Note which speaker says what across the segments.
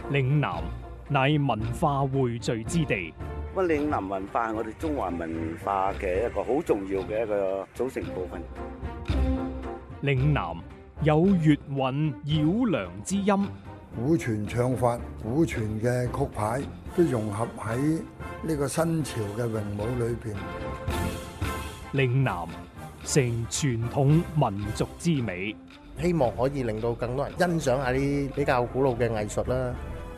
Speaker 1: 嶺南乃文化匯聚之地，
Speaker 2: 咁嶺南文化係我哋中華文化嘅一個好重要嘅一個組成部分。
Speaker 1: 嶺南有粵韻繞梁之音，
Speaker 3: 古傳唱法、古傳嘅曲牌都融合喺呢個新潮嘅詠舞裏邊。
Speaker 1: 嶺南成傳統民族之美，
Speaker 4: 希望可以令到更多人欣賞下啲比較古老嘅藝術啦。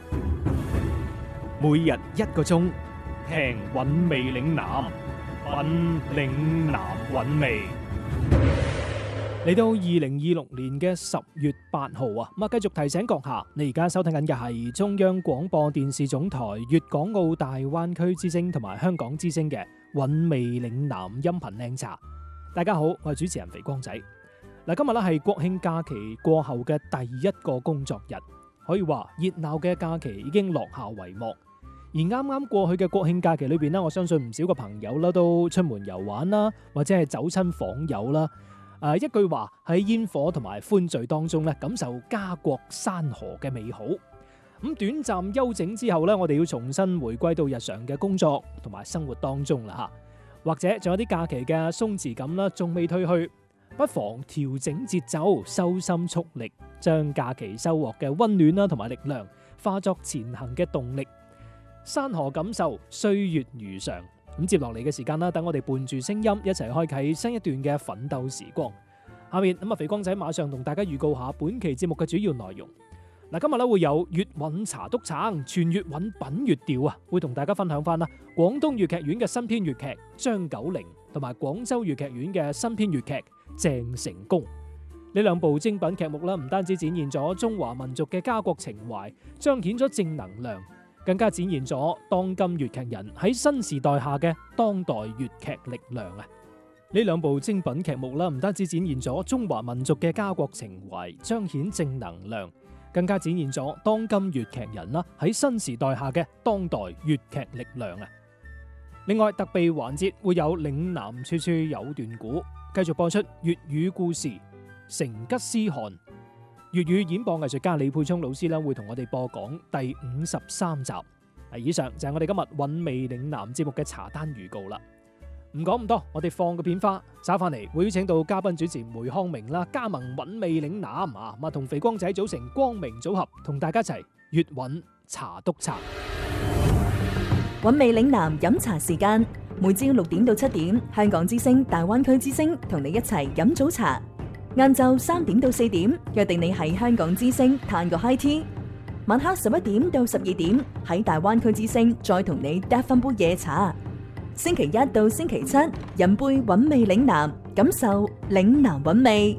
Speaker 1: 每日1個鐘，聽韻味嶺南，品嶺南韻味。嚟到2026年嘅10月8號啊，咁啊繼續提醒閣下，你而家收聽緊嘅係中央廣播電視總台粵港澳大灣區之聲同埋香港之聲嘅韻味嶺南音頻靚茶。大家好，我係主持人肥光仔。嗱，今日咧係國慶假期過後嘅第一個工作日，可以話熱鬧嘅假期已經落下帷幕。而啱啱過去嘅國慶假期裏邊咧，我相信唔少嘅朋友啦都出門遊玩啦，或者係走親訪友啦。一句話喺煙火同埋歡聚當中咧，感受家國山河嘅美好。咁短暫休整之後咧，我哋要重新回歸到日常嘅工作同埋生活當中啦嚇。或者仲有啲假期嘅鬆弛感啦，仲未退去，不妨調整節奏，收心蓄力，將假期收穫嘅溫暖啦同埋力量化作前行嘅動力。山河感受，歲月如常。咁接落嚟嘅時間啦，等我哋伴住聲音一齊開啟新一段嘅奮鬥時光。下面肥光仔馬上同大家預告下本期節目嘅主要內容。嗱，今日咧會有粵韻茶篤撐，全粵韻品粵調啊，會同大家分享翻啦廣東粵劇院嘅新編粵劇張九齡同埋廣州粵劇院嘅新編粵劇鄭成功。呢兩部精品劇目啦，唔單止展現咗中華民族嘅家國情懷，彰顯咗正能量，更加展現咗當今粵劇人喺新時代下嘅當代粵劇力量啊！呢兩部精品劇目啦，唔單止展現咗中華民族嘅家國情懷，彰顯正能量，更加展現咗當今粵劇人啦喺新時代下嘅當代粵劇力量啊！另外特備環節會有嶺南處處有段古，繼續播出粵語故事《成吉思汗》。粵語演播藝術家李沛聰老師啦，會同我哋播講第53集。以上就係我哋今日韻味嶺南節目嘅茶單預告啦。唔講咁多，我哋放個片花，稍翻嚟會邀請到嘉賓主持梅康明啦，加盟韻味嶺南啊，同肥光仔組成光明組合，同大家一齊粵韻茶篤撐。
Speaker 5: 韻味嶺南飲茶時間，每朝6點到7點，香港之聲、大灣區之聲同你一齊飲早茶。晏晝3點到4點，約定你喺香港之聲嘆個 high tea。晚黑11點到12點，喺大灣區之聲再同你嗒翻杯夜茶。星期一到星期七，飲杯韻味嶺南，感受嶺南韻味。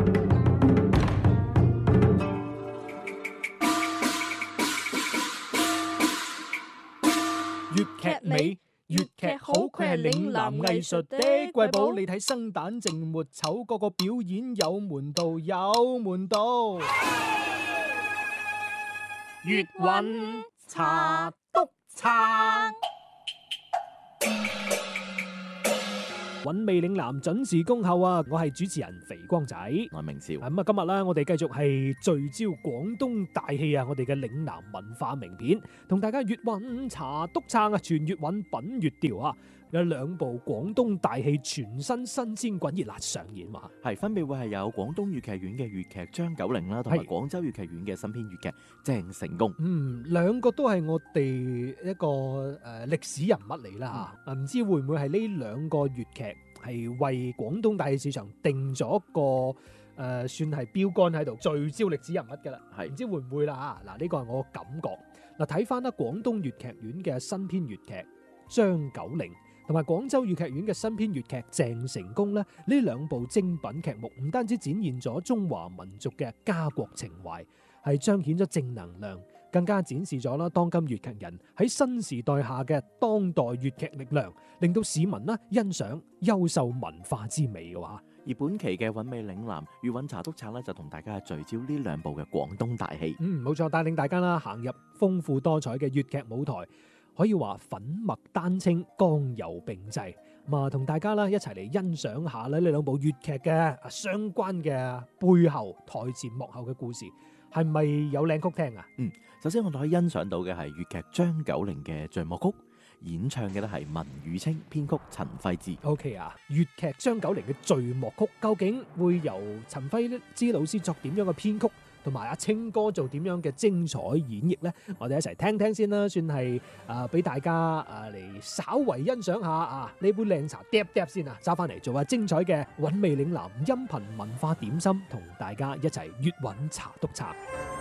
Speaker 1: 粵劇美，粵劇好，佢係嶺南藝術的瑰寶。你睇生旦淨末丑，個個表演有門道，有門道。粵韻茶篤撐，韻味嶺南準時恭候啊！我係主持人肥光仔，
Speaker 6: 我係明少。
Speaker 1: 咁啊，今日咧我哋繼續係聚焦廣東大戲啊！我哋嘅嶺南文化名片，同大家粵韻茶篤撐啊，全粵韻品粵調啊！有兩部廣東大戲全新新鮮滾熱辣上演嘛，
Speaker 6: 係分別會係有廣東粵劇院嘅粵劇張九齡啦，同埋廣州粵劇院嘅新編粵劇鄭成功。
Speaker 1: 兩個都係我哋一個歷史人物嚟啦嚇，唔知會唔會係呢兩個粵劇係為廣東大戲市場定咗一個算係標杆喺度，聚焦歷史人物㗎啦。唔知會唔會啦嚇？嗱，呢個係我感覺。嗱，睇翻啦，廣東粵劇院嘅新編粵劇張九齡，同埋廣州粵劇院嘅新編粵劇鄭成功咧，呢兩部精品劇目唔單止展現咗中華民族嘅家國情懷，係彰顯咗正能量，更加展示咗啦當今粵劇人喺新時代下嘅當代粵劇力量，令到市民啦欣賞優秀文化之美嘅話。
Speaker 6: 而本期嘅韻味嶺南粵韻茶篤撐咧，就同大家聚焦呢兩部嘅廣東大戲。
Speaker 1: 冇錯，帶領大家啦行入豐富多彩嘅粵劇舞台。可以話粉墨丹青，剛柔並濟，同大家啦一齊嚟欣賞下咧呢兩部粵劇嘅相關嘅背後台前幕後嘅故事， 係咪有靚曲聽啊？
Speaker 6: 首先我哋可以欣賞到嘅係粵劇張九齡嘅序幕曲，演唱嘅咧係文宇清，編曲陳輝之。
Speaker 1: OK 啊，粵劇張九齡嘅序幕曲究竟會由陳輝之老師作點樣嘅編曲，同埋阿清哥做點樣嘅精彩演繹呢？我哋一齊聽聽先啦，算係俾大家嚟稍為欣賞下呢杯靚茶嗒嗒先啊，揸翻嚟做下精彩嘅韻味嶺南音頻文化點心，同大家一齊粵韻茶督茶。